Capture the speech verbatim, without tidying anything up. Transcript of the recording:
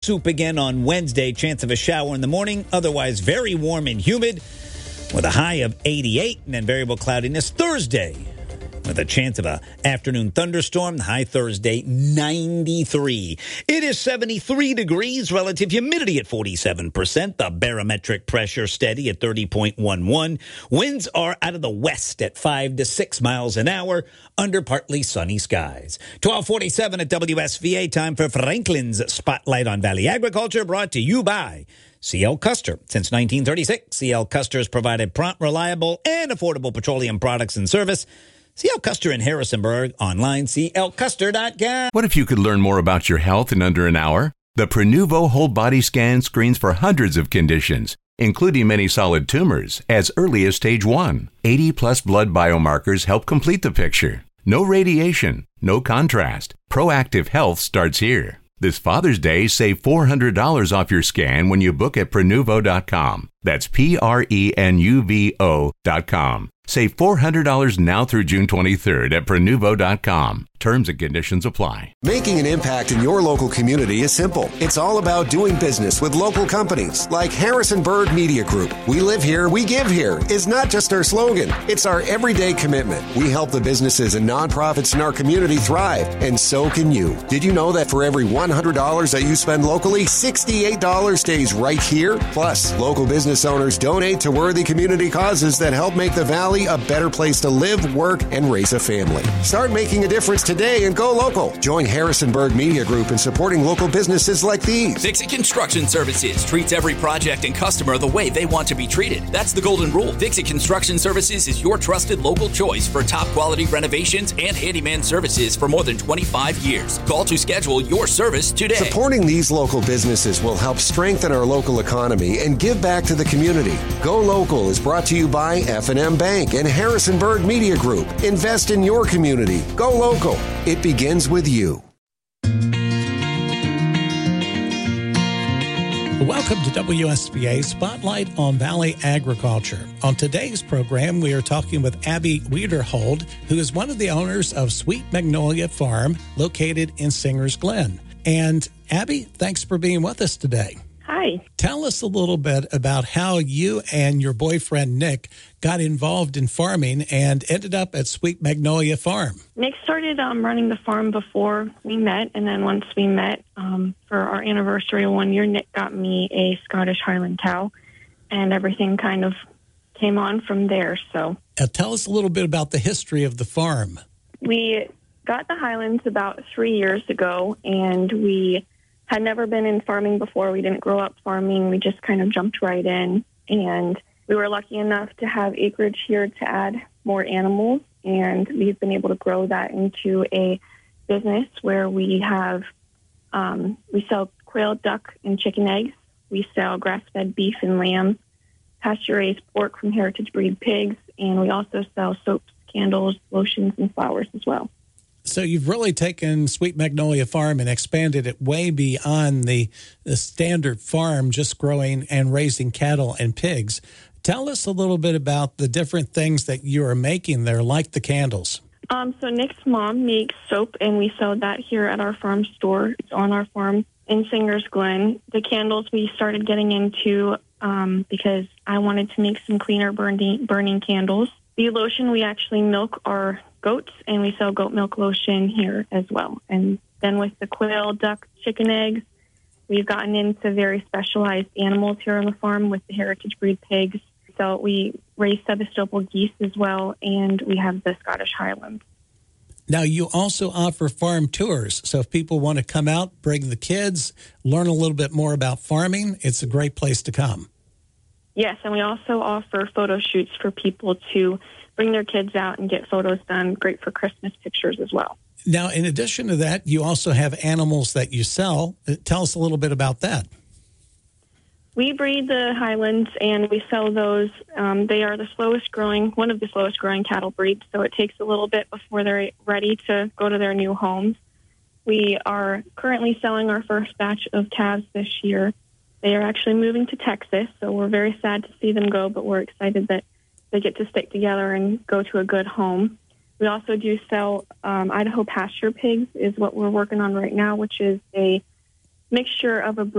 soup again on Wednesday. Chance of a shower in the morning. Otherwise, very warm and humid with a high of eighty-eight. And then variable cloudiness Thursday with a chance of a afternoon thunderstorm. The high Thursday, ninety-three. It is seventy-three degrees. Relative humidity at forty-seven percent. The barometric pressure steady at thirty point one one. Winds are out of the west at five to six miles an hour under partly sunny skies. twelve forty-seven at W S V A. Time for Franklin's Spotlight on Valley Agriculture, brought to you by C L Custer. Since nineteen thirty-six, C L Custer has provided prompt, reliable, and affordable petroleum products and service. C L Custer in Harrisonburg, online, C L Custer dot com. What if you could learn more about your health in under an hour? The Prenuvo Whole Body Scan screens for hundreds of conditions, including many solid tumors, as early as stage one. eighty plus blood biomarkers help complete the picture. No radiation, no contrast. Proactive health starts here. This Father's Day, save four hundred dollars off your scan when you book at Prenuvo dot com. That's P R E N U V O dot com. Save four hundred dollars now through June twenty-third at Prenuvo dot com. Terms and conditions apply. Making an impact in your local community is simple. It's all about doing business with local companies like Harrisonburg Media Group. We live here, we give here is not just our slogan. It's our everyday commitment. We help the businesses and nonprofits in our community thrive, and so can you. Did you know that for every one hundred dollars that you spend locally, sixty-eight dollars stays right here? Plus, local business owners donate to worthy community causes that help make the Valley a better place to live, work, and raise a family. Start making a difference today and go local. Join Harrisonburg Media Group in supporting local businesses like these. Dixie Construction Services treats every project and customer the way they want to be treated. That's the golden rule. Dixie Construction Services is your trusted local choice for top quality renovations and handyman services for more than twenty-five years. Call to schedule your service today. Supporting these local businesses will help strengthen our local economy and give back to the community. Go Local is brought to you by F and M Bank and Harrisonburg Media Group. Invest in your community. Go local. It begins with you. Welcome to W S V A Spotlight on Valley Agriculture. On today's program, we are talking with Abby Wiederhold, who is one of the owners of Sweet Magnolia Farm, located in Singers Glen. And Abby, thanks for being with us today. Hi. Tell us a little bit about how you and your boyfriend, Nick, got involved in farming and ended up at Sweet Magnolia Farm. Nick started um, running the farm before we met, and then once we met um, for our anniversary one year, Nick got me a Scottish Highland cow, and everything kind of came on from there. So, uh, tell us a little bit about the history of the farm. We got the Highlands about three years ago, and we had never been in farming before. We didn't grow up farming. We just kind of jumped right in. And we were lucky enough to have acreage here to add more animals. And we've been able to grow that into a business where we have, um, we sell quail, duck, and chicken eggs. We sell grass-fed beef and lamb, pasture-raised pork from heritage breed pigs. And we also sell soaps, candles, lotions, and flowers as well. So you've really taken Sweet Magnolia Farm and expanded it way beyond the, the standard farm, just growing and raising cattle and pigs. Tell us a little bit about the different things that you are making there, like the candles. Um, so Nick's mom makes soap, and we sell that here at our farm store. It's on our farm in Singers Glen. The candles we started getting into um, because I wanted to make some cleaner burning, burning candles. The lotion, we actually milk our goats, and we sell goat milk lotion here as well. And then with the quail, duck, chicken eggs, we've gotten into very specialized animals here on the farm with the heritage breed pigs. So we raise Sebastopol geese as well, and we have the Scottish Highlands. Now, you also offer farm tours. So if people want to come out, bring the kids, learn a little bit more about farming, it's a great place to come. Yes, and we also offer photo shoots for people to bring their kids out and get photos done. Great for Christmas pictures as well. Now, in addition to that, you also have animals that you sell. Tell us a little bit about that. We breed the Highlands, and we sell those. Um, they are the slowest growing, one of the slowest growing cattle breeds, so it takes a little bit before they're ready to go to their new homes. We are currently selling our first batch of calves this year. They are actually moving to Texas, so we're very sad to see them go, but we're excited that they get to stick together and go to a good home. We also do sell um, Idaho pasture pigs is what we're working on right now, which is a mixture of a